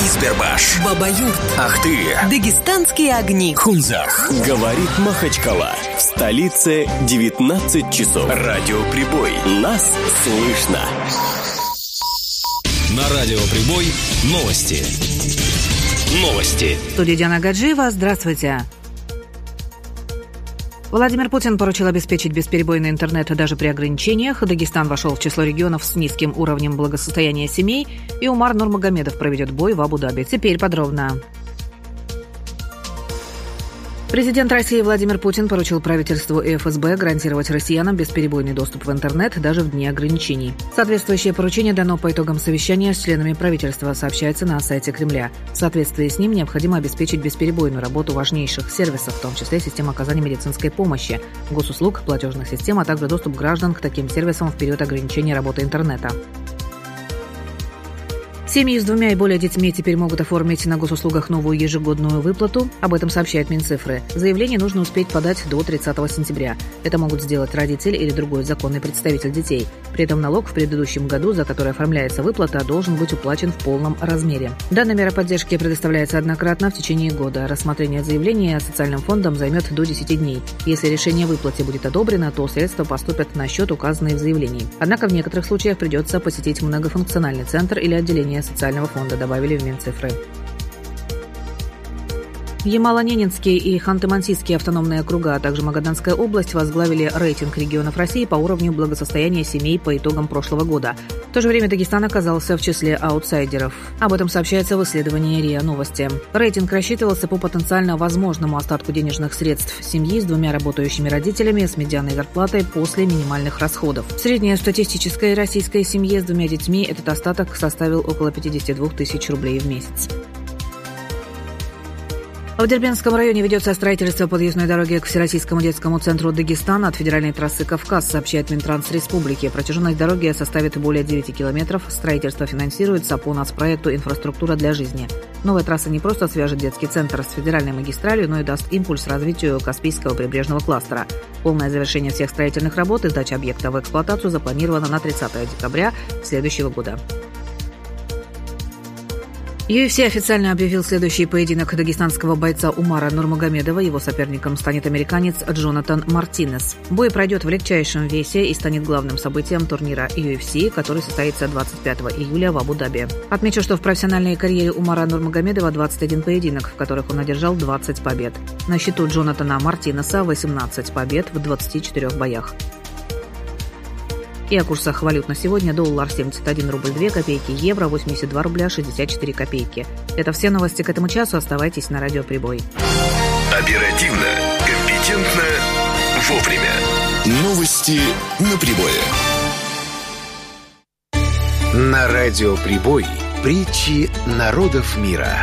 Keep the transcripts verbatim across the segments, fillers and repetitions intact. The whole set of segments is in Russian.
Избербаш, Бабаюрт, Ахты, Дагестанские огни, Хунзах. Говорит Махачкала. В столице девятнадцать часов. Радиоприбой. Нас слышно. На Радиоприбой новости. Новости. В студии Диана Гаджиева. Здравствуйте. Владимир Путин поручил обеспечить бесперебойный интернет даже при ограничениях. Дагестан вошел в число регионов с низким уровнем благосостояния семей. И Умар Нурмагомедов проведет бой в Абу-Даби. Теперь подробно. Президент России Владимир Путин поручил правительству и эф эс бэ гарантировать россиянам бесперебойный доступ в интернет даже в дни ограничений. Соответствующее поручение дано по итогам совещания с членами правительства, сообщается на сайте Кремля. В соответствии с ним необходимо обеспечить бесперебойную работу важнейших сервисов, в том числе систем оказания медицинской помощи, госуслуг, платежных систем, а также доступ граждан к таким сервисам в период ограничения работы интернета. Семьи с двумя и более детьми теперь могут оформить на госуслугах новую ежегодную выплату. Об этом сообщает Минцифры. Заявление нужно успеть подать до тридцатого сентября. Это могут сделать родитель или другой законный представитель детей. При этом налог в предыдущем году, за который оформляется выплата, должен быть уплачен в полном размере. Данная мера поддержки предоставляется однократно в течение года. Рассмотрение заявления социальным фондом займет до десяти дней. Если решение о выплате будет одобрено, то средства поступят на счет, указанный в заявлении. Однако в некоторых случаях придется посетить многофункциональный центр или отделение социального фонда, добавили в Минцифры. Ямало-Ненецкий и Ханты-Мансийские автономные округа, а также Магаданская область возглавили рейтинг регионов России по уровню благосостояния семей по итогам прошлого года. В то же время Дагестан оказался в числе аутсайдеров. Об этом сообщается в исследовании РИА Новости. Рейтинг рассчитывался по потенциально возможному остатку денежных средств семьи с двумя работающими родителями с медианной зарплатой после минимальных расходов. В среднестатистической российской семье с двумя детьми этот остаток составил около пятьдесят два тысячи рублей в месяц. В Дербентском районе ведется строительство подъездной дороги к Всероссийскому детскому центру Дагестана от федеральной трассы «Кавказ», сообщает Минтранс Республики. Протяженность дороги составит более девяти километров. Строительство финансируется по нацпроекту «Инфраструктура для жизни». Новая трасса не просто свяжет детский центр с федеральной магистралью, но и даст импульс развитию Каспийского прибрежного кластера. Полное завершение всех строительных работ и сдача объекта в эксплуатацию запланировано на тридцатое декабря следующего года. ю эф си официально объявил следующий поединок дагестанского бойца Умара Нурмагомедова. Его соперником станет американец Джонатан Мартинес. Бой пройдет в легчайшем весе и станет главным событием турнира ю эф си, который состоится двадцать пятого июля в Абу-Даби. Отмечу, что в профессиональной карьере Умара Нурмагомедова двадцать один поединок, в которых он одержал двадцать побед. На счету Джонатана Мартинеса восемнадцать побед в двадцати четырёх боях. И о курсах валют на сегодня. Доллар семьдесят один рубль две копейки, евро восемьдесят два рубля шестьдесят четыре копейки. Это все новости к этому часу. Оставайтесь на Радиоприбой. Оперативно, компетентно, вовремя. Новости на прибое. На Радиоприбой притчи народов мира.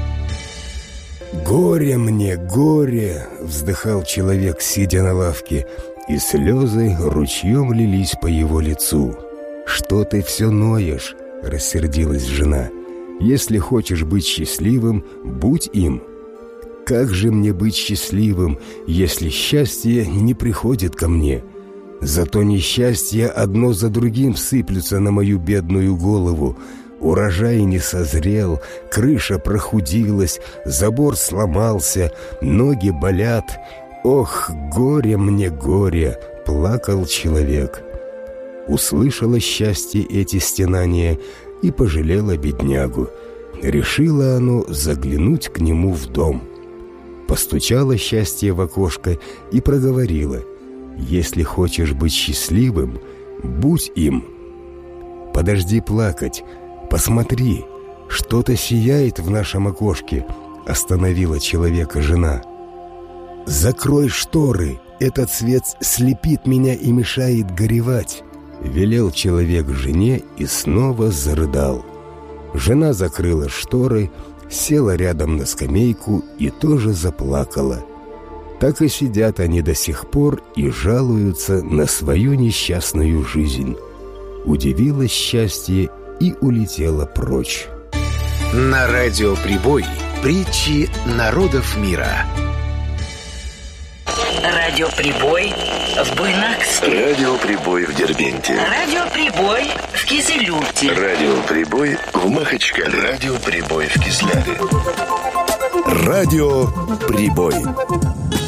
«Горе мне, горе!» — вздыхал человек, сидя на лавке, и слезы ручьем лились по его лицу. «Что ты все ноешь?» — рассердилась жена. «Если хочешь быть счастливым, будь им». «Как же мне быть счастливым, если счастье не приходит ко мне? Зато несчастья одно за другим сыплются на мою бедную голову. Урожай не созрел, крыша прохудилась, забор сломался, ноги болят. Ох, горе мне, горе!» — плакал человек. Услышала счастье эти стенания и пожалела беднягу. Решила оно заглянуть к нему в дом. Постучала счастье в окошко и проговорила: «Если хочешь быть счастливым, будь им». «Подожди плакать, посмотри, что-то сияет в нашем окошке», — остановила человека жена. «Закрой шторы, этот свет слепит меня и мешает горевать», — велел человек жене и снова зарыдал. Жена закрыла шторы, села рядом на скамейку и тоже заплакала. Так и сидят они до сих пор и жалуются на свою несчастную жизнь. Удивилось счастье и улетело прочь. На Радиоприбой притчи народов мира. Радиоприбой в Буйнакске. Радиоприбой в Дербенте. Радиоприбой в Кизилюрте. Радиоприбой в Махачкале. Радиоприбой в Кизляре. Радиоприбой.